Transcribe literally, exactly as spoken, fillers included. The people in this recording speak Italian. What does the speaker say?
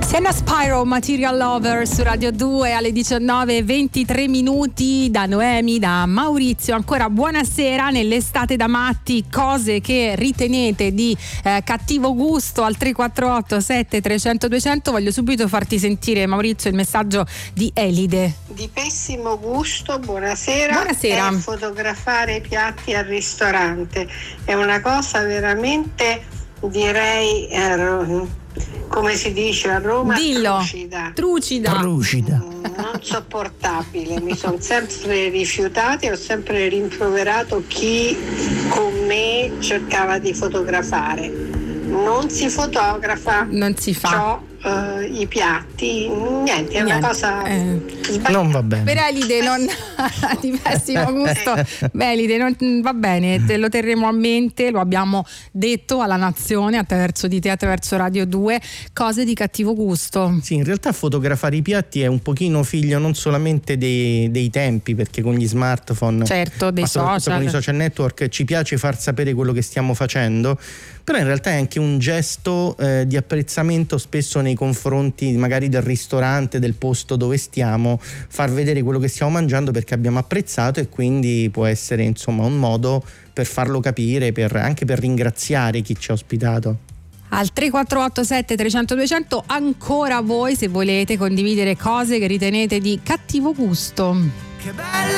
Sienna Spyro, Material Lover su Radio due alle diciannove e ventitré minuti, da Noemi, da Maurizio. Ancora buonasera. Nell'estate da matti, cose che ritenete di eh, cattivo gusto al tre quattro otto sette tre zero zero due zero zero. Voglio subito farti sentire, Maurizio, il messaggio di Elide. Di pessimo gusto, buonasera. Buonasera. È fotografare i piatti al ristorante. È una cosa veramente, direi, eh, come si dice a Roma, Dillo. trucida. Trucida. Trucida. Non sopportabile. Mi sono sempre rifiutata e ho sempre rimproverato chi con me cercava di fotografare. Non si fotografa, Non si fa. ciò, eh, i piatti, niente, è Niente, una cosa eh. sbagliata. Non va bene. Per Elide non di pessimo gusto. Beh, Elide, non, va bene, te lo terremo a mente, lo abbiamo detto alla nazione attraverso di te, attraverso Radio due, cose di cattivo gusto. Sì, in realtà fotografare i piatti è un pochino figlio non solamente dei, dei tempi, perché con gli smartphone, Certo, dei ma soprattutto social. con i social network ci piace far sapere quello che stiamo facendo, però in realtà è anche un gesto eh, di apprezzamento spesso nei confronti magari del ristorante, del posto dove stiamo, far vedere quello che stiamo mangiando perché abbiamo apprezzato, e quindi può essere insomma un modo per farlo capire, per, anche per ringraziare chi ci ha ospitato. Al tre quattro otto sette tre zero zero due zero zero ancora voi, se volete condividere cose che ritenete di cattivo gusto. Che bella